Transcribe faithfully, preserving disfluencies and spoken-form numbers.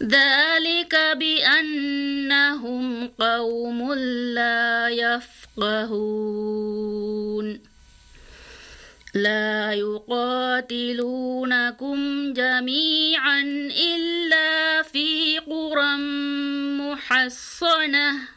ذلك بأنهم قوم لا يفقهون لا يقاتلونكم جميعا إلا في قرى محصنة